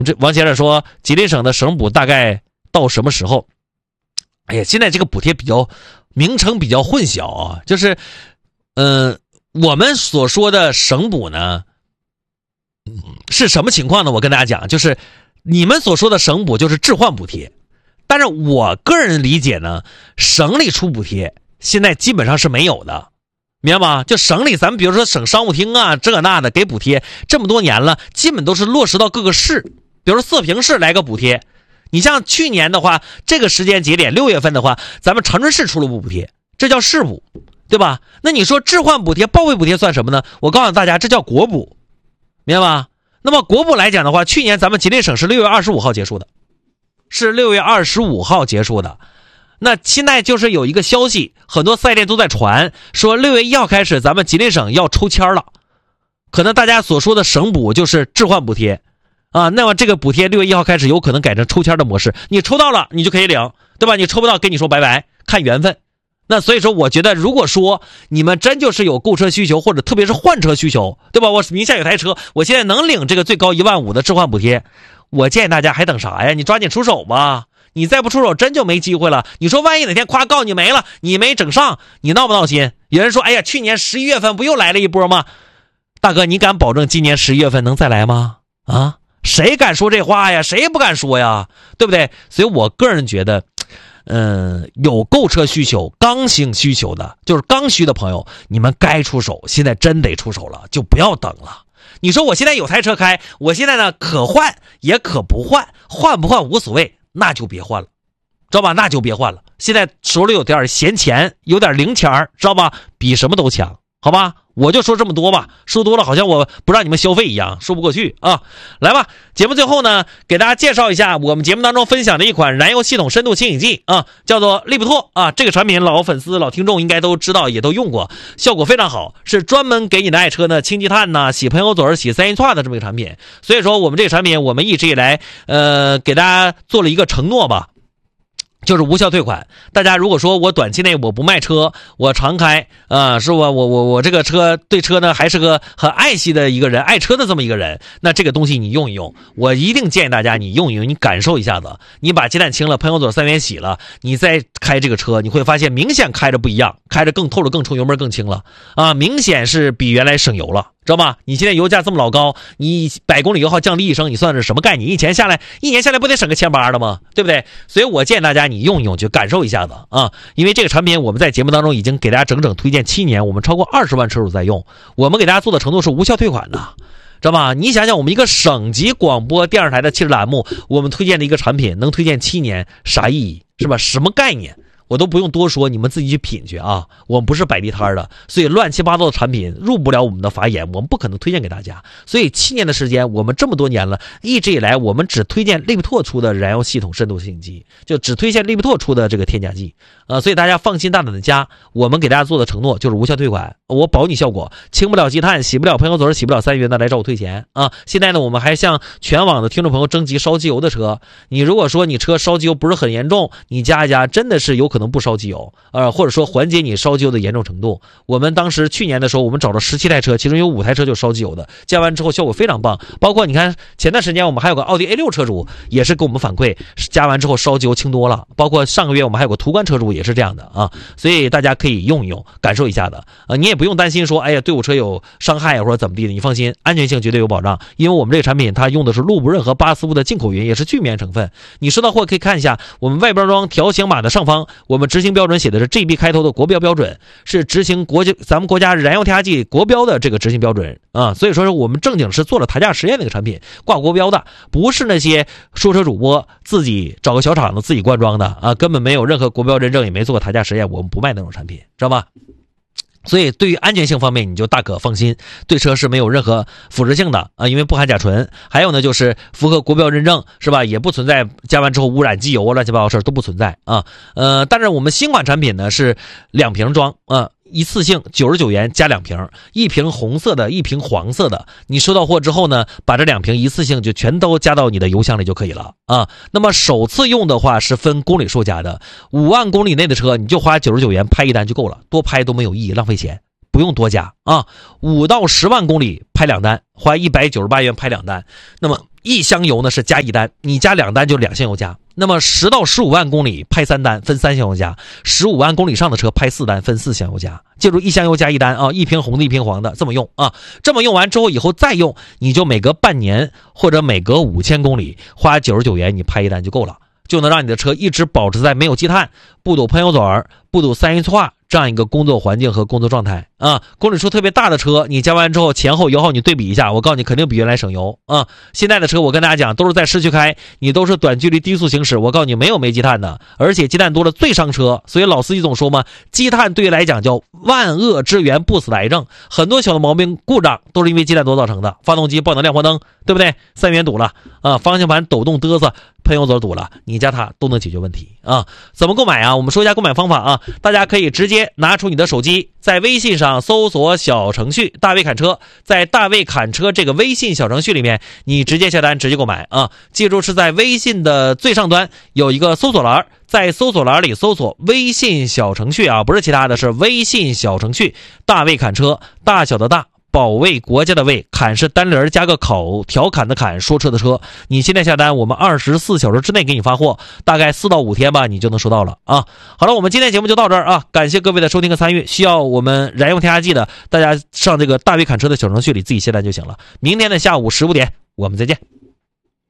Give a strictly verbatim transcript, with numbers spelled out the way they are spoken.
这王先生说，吉林省的省补大概到什么时候？哎呀，现在这个补贴比较名称比较混淆啊，就是，嗯、呃，我们所说的省补呢，是什么情况呢？我跟大家讲，就是你们所说的省补就是置换补贴，但是我个人理解呢，省里出补贴现在基本上是没有的。明白吗？就省里，咱们比如说省商务厅啊，这那的给补贴，这么多年了，基本都是落实到各个市，比如说四平市来个补贴。你像去年的话，这个时间节点六月份的话，咱们长春市出了补贴，这叫市补，对吧？那你说置换补贴、报废补贴算什么呢？我告诉大家，这叫国补，明白吗？那么国补来讲的话，去年咱们吉林省是六月二十五号结束的，是六月二十五号结束的。那现在就是有一个消息，很多四 S 店都在传说六月一号开始咱们吉林省要抽签了，可能大家所说的省补就是置换补贴啊，那么这个补贴六月一号开始有可能改成抽签的模式，你抽到了你就可以领，对吧？你抽不到跟你说拜拜，看缘分。那所以说我觉得，如果说你们真就是有购车需求，或者特别是换车需求，对吧？我名下有台车，我现在能领这个最高一万五的置换补贴，我建议大家还等啥呀？你抓紧出手吧，你再不出手真就没机会了。你说万一哪天夸告你没了，你没整上，你闹不闹心？有人说，哎呀，去年十一月份不又来了一波吗？大哥，你敢保证今年十一月份能再来吗？啊，谁敢说这话呀？谁不敢说呀？对不对？所以我个人觉得，嗯，有购车需求、刚性需求的，就是刚需的朋友，你们该出手，现在真得出手了，就不要等了。你说我现在有台车开，我现在呢可换也可不换，换不换无所谓，那就别换了，知道吧？那就别换了。现在手里有点闲钱，有点零钱，知道吧？比什么都强，好吧？我就说这么多吧，说多了好像我不让你们消费一样，说不过去啊。来吧，节目最后呢，给大家介绍一下我们节目当中分享的一款燃油系统深度清洗剂啊，叫做利普拓啊。这个产品老粉丝、老听众应该都知道，也都用过，效果非常好，是专门给你的爱车呢清积碳呐、洗喷油嘴、洗三元串的这么一个产品。所以说，我们这个产品，我们一直以来呃给大家做了一个承诺吧。就是无效退款。大家如果说我短期内我不卖车，我常开啊、呃，是我我我我这个车对车呢还是个很爱惜的一个人，爱车的这么一个人，那这个东西你用一用，我一定建议大家你用一用，你感受一下子，你把鸡蛋清了，喷油嘴三元洗了，你再开这个车，你会发现明显开着不一样，开着更透了，更冲，油门更轻了啊，明显是比原来省油了。知道吧？你现在油价这么老高，你百公里油耗降低一升，你算是什么概念？一年下来，一年下来不得省个千八的吗？对不对？所以我建议大家你用一用，就感受一下子啊！因为这个产品我们在节目当中已经给大家整整推荐七年，我们超过二十万车主在用，我们给大家做的承诺是无效退款的，知道吧？你想想，我们一个省级广播电视台的汽车栏目，我们推荐的一个产品能推荐七年，啥意义？是吧？什么概念？我都不用多说，你们自己去品去啊！我们不是摆地摊的，所以乱七八糟的产品入不了我们的法眼，我们不可能推荐给大家。所以七年的时间，我们这么多年了，一直以来我们只推荐利普拓出的燃油系统深度清洗剂，就只推荐利普拓出的这个添加剂啊、呃，所以大家放心大胆的加。我们给大家做的承诺就是无效退款，我保你效果，清不了积碳，洗不了喷油嘴，洗不了三元的来找我退钱啊！现在呢，我们还向全网的听众朋友征集烧机油的车，你如果说你车烧机油不是很严重，你加一加，真的是有可能不烧机油，呃，或者说缓解你烧机油的严重程度。我们当时去年的时候，我们找了十七台车，其中有五台车就烧机油的，加完之后效果非常棒。包括你看前段时间我们还有个奥迪 A 六 车主也是给我们反馈，加完之后烧机油轻多了。包括上个月我们还有个途观车主也是这样的啊，所以大家可以用一用，感受一下的啊，你也不用担心说，哎呀，对我车有伤害或者怎么地的，你放心，安全性绝对有保障。因为我们这个产品它用的是路不润和巴斯夫的进口云，也是聚醚成分。你收到货可以看一下我们外包装条形码的上方，我们执行标准写的是 G B 开头的国标标准，是执行国际咱们国家燃油添加剂国标的这个执行标准啊，所以说我们正经是做了台架实验的一个产品，挂国标的，不是那些说车主播自己找个小厂子自己灌装的啊，根本没有任何国标认证，也没做过台架实验，我们不卖那种产品，知道吧？所以对于安全性方面你就大可放心，对车是没有任何腐蚀性的啊，因为不含甲醇，还有呢就是符合国标认证，是吧？也不存在加完之后污染机油啊，乱七八糟事都不存在啊。呃，但是我们新款产品呢是两瓶装啊，一次性九十九元加两瓶，一瓶红色的，一瓶黄色的。你收到货之后呢，把这两瓶一次性就全都加到你的油箱里就可以了啊。那么首次用的话是分公里数加的，五万公里内的车你就花九十九元拍一单就够了，多拍都没有意义，浪费钱。 不用多加啊，五到十万公里拍两单，花一百九十八元拍两单。那么一箱油呢是加一单，你加两单就两箱油加。那么十到十五万公里拍三单，分三箱油加；十五万公里上的车拍四单，分四箱油加。记住，一箱油加一单啊，一瓶红的，一瓶黄的，这么用啊。这么用完之后，以后再用，你就每隔半年或者每隔五千公里花九十九元，你拍一单就够了，就能让你的车一直保持在没有积碳、不堵喷油嘴儿、不堵三元催化这样一个工作环境和工作状态啊。公里数特别大的车，你加完之后前后油耗你对比一下，我告诉你肯定比原来省油啊。现在的车我跟大家讲都是在市区开，你都是短距离低速行驶，我告诉你没有没积碳的，而且积碳多了最伤车。所以老司机总说嘛，积碳对于来讲叫万恶之源，不死的癌症。很多小的毛病故障都是因为积碳多造成的，发动机爆能亮黄灯，对不对？三元堵了啊，方向盘抖动嘚瑟，喷油嘴堵了，你加它都能解决问题啊。怎么购买啊？我们说一下购买方法啊，大家可以直接拿出你的手机，在微信上搜索小程序大卫侃车，在大卫侃车这个微信小程序里面，你直接下单直接购买啊。记住是在微信的最上端有一个搜索栏，在搜索栏里搜索微信小程序啊，不是其他的，是微信小程序大卫侃车，大小的大，保卫国家的卫，侃是单人加个口，调侃的侃，说车的车。你现在下单，我们二十四小时之内给你发货，大概四到五天吧，你就能收到了啊。好了，我们今天节目就到这儿啊，感谢各位的收听和参与。需要我们燃油添加剂的，大家上这个大卫侃车的小程序里自己下单就行了。明天的下午十五点，我们再见。